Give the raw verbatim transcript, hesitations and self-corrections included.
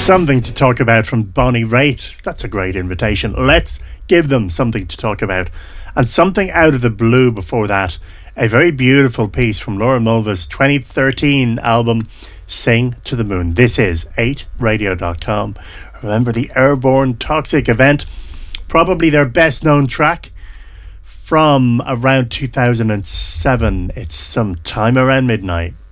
Something to talk about from Bonnie Raitt. That's a great invitation. Let's give them something to talk about. And something out of the blue before that. A very beautiful piece from Laura Mulvey's twenty thirteen album, Sing to the Moon. This is eight radio dot com. Remember the Airborne Toxic event? Probably their best known track from around two thousand seven. It's Some Time Around Midnight.